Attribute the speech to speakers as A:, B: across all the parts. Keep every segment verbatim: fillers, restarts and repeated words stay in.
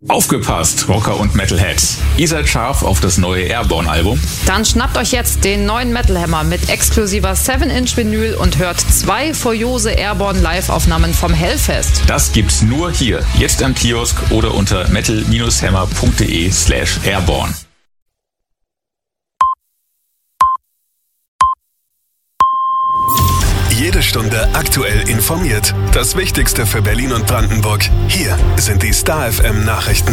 A: Aufgepasst, Rocker und Metalheads. Ihr seid scharf auf das neue Airborne-Album?
B: Dann schnappt euch jetzt den neuen Metal Hammer mit exklusiver seven Inch Vinyl und hört zwei furiose Airborne Live-Aufnahmen vom Hellfest.
A: Das gibt's nur hier, jetzt am Kiosk oder unter metal hammer punkt de slash airborne.
C: Jede Stunde aktuell informiert. Das Wichtigste für Berlin und Brandenburg. Hier sind die Star F M Nachrichten.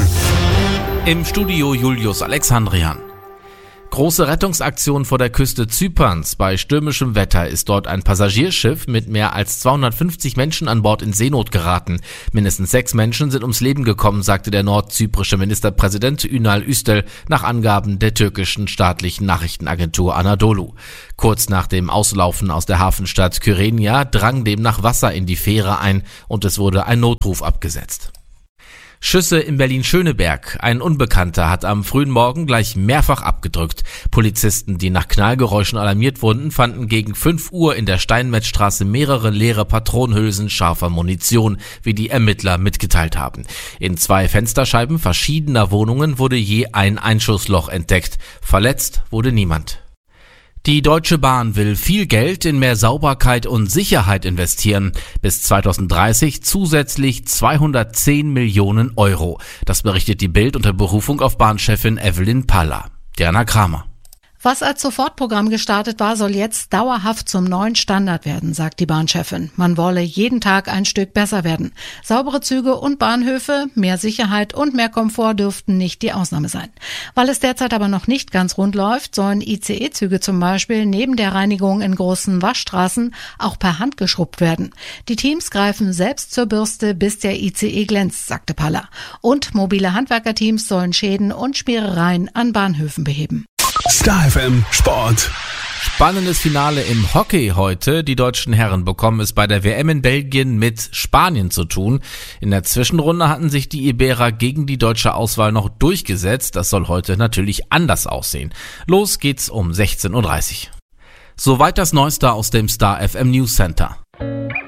D: Im Studio Julius Alexandrian. Große Rettungsaktion vor der Küste Zyperns. Bei stürmischem Wetter ist dort ein Passagierschiff mit mehr als zweihundertfünfzig Menschen an Bord in Seenot geraten. Mindestens sechs Menschen sind ums Leben gekommen, sagte der nordzyprische Ministerpräsident Ünal Üstel nach Angaben der türkischen staatlichen Nachrichtenagentur Anadolu. Kurz nach dem Auslaufen aus der Hafenstadt Kyrenia drang demnach Wasser in die Fähre ein und es wurde ein Notruf abgesetzt. Schüsse in Berlin-Schöneberg. Ein Unbekannter hat am frühen Morgen gleich mehrfach abgedrückt. Polizisten, die nach Knallgeräuschen alarmiert wurden, fanden gegen fünf Uhr in der Steinmetzstraße mehrere leere Patronenhülsen scharfer Munition, wie die Ermittler mitgeteilt haben. In zwei Fensterscheiben verschiedener Wohnungen wurde je ein Einschussloch entdeckt. Verletzt wurde niemand. Die Deutsche Bahn will viel Geld in mehr Sauberkeit und Sicherheit investieren. Bis zweitausenddreißig zusätzlich zweihundertzehn Millionen Euro. Das berichtet die Bild unter Berufung auf Bahnchefin Evelyn Paller. Diana Kramer.
E: Was als Sofortprogramm gestartet war, soll jetzt dauerhaft zum neuen Standard werden, sagt die Bahnchefin. Man wolle jeden Tag ein Stück besser werden. Saubere Züge und Bahnhöfe, mehr Sicherheit und mehr Komfort dürften nicht die Ausnahme sein. Weil es derzeit aber noch nicht ganz rund läuft, sollen I C E-Züge zum Beispiel neben der Reinigung in großen Waschstraßen auch per Hand geschrubbt werden. Die Teams greifen selbst zur Bürste, bis der I C E glänzt, sagte Paller. Und mobile Handwerkerteams sollen Schäden und Schmierereien an Bahnhöfen beheben.
C: Star F M Sport.
D: Spannendes Finale im Hockey heute. Die deutschen Herren bekommen es bei der W M in Belgien mit Spanien zu tun. In der Zwischenrunde hatten sich die Iberer gegen die deutsche Auswahl noch durchgesetzt. Das soll heute natürlich anders aussehen. Los geht's um sechzehn Uhr dreißig. Soweit das Neueste aus dem Star F M News Center.